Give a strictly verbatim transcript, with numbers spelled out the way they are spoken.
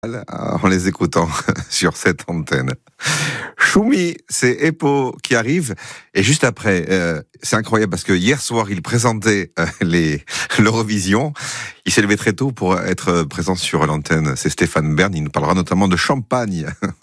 En les écoutant sur cette antenne. Choumi, c'est Epo qui arrive. Et juste après, euh, c'est incroyable parce que hier soir, il présentait euh, les, l'Eurovision. Il s'est levé très tôt pour être présent sur l'antenne. C'est Stéphane Bern. Il nous parlera notamment de champagne.